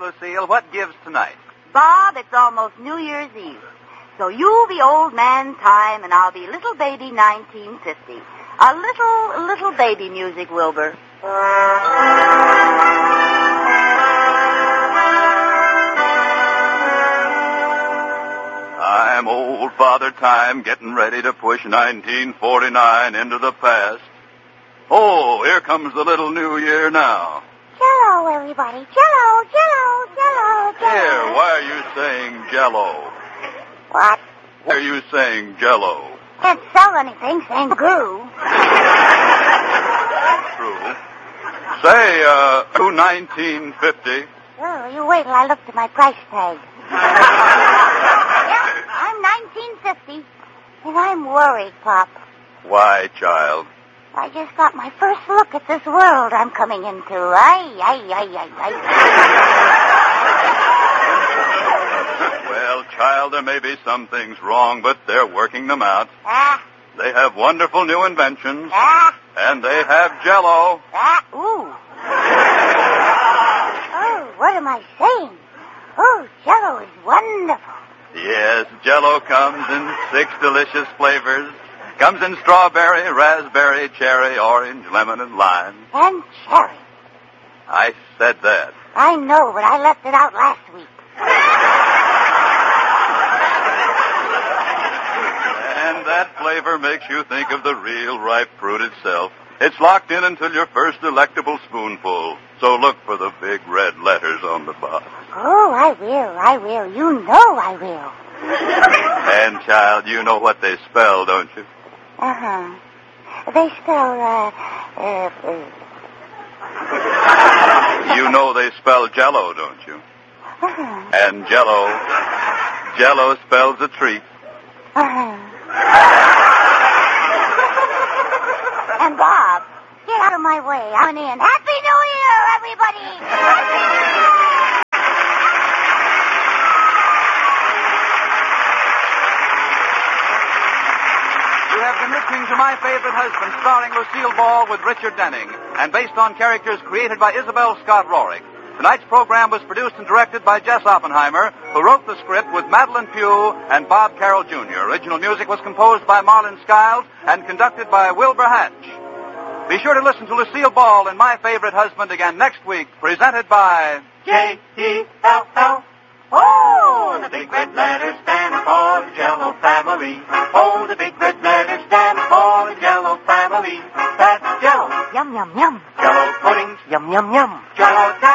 Lucille, what gives tonight? Bob, it's almost New Year's Eve. So you be old man time, and I'll be little baby 1950. A little baby music, Wilbur. I'm old Father Time, getting ready to push 1949 into the past. Oh, here comes the little New Year now. Jello, everybody. Jello, Jello, Jello, Jello. Here, why are you saying Jello? What? Why are you saying Jello? Can't sell anything saying glue. True. Say, 1950. Oh, you wait till I look at my price tag. Yeah, I'm 1950, and I'm worried, Pop. Why, child? I just got my first look at this world I'm coming into. Ay. Well, child, there may be some things wrong, but they're working them out. They have wonderful new inventions. And they have Jello. Ooh. Oh, what am I saying? Oh, Jello is wonderful. Yes, Jello comes in 6 delicious flavors. Comes in strawberry, raspberry, cherry, orange, lemon, and lime. And cherry. I said that. I know, but I left it out last week. And that flavor makes you think of the real ripe fruit itself. It's locked in until your first delectable spoonful. So look for the big red letters on the box. Oh, I will. You know I will. And, child, you know what they spell, don't you? Uh-huh. They spell, You know they spell Jello, don't you? Uh-huh. And Jello spells a treat. Uh-huh. And Bob, get out of my way. I'm in. Happy New Year, everybody! You have been listening to My Favorite Husband, starring Lucille Ball with Richard Denning, and based on characters created by Isabel Scott Rorick. Tonight's program was produced and directed by Jess Oppenheimer, who wrote the script with Madeline Pugh and Bob Carroll Jr. Original music was composed by Marlon Skiles and conducted by Wilbur Hatch. Be sure to listen to Lucille Ball and My Favorite Husband again next week, presented by J-E-L-L. Oh, the big red letters stand for the Jello family. Oh, the big red letters stand for the Jello family. That's Jello. Yum, yum, yum. Jello pudding. Yum, yum, yum. Jello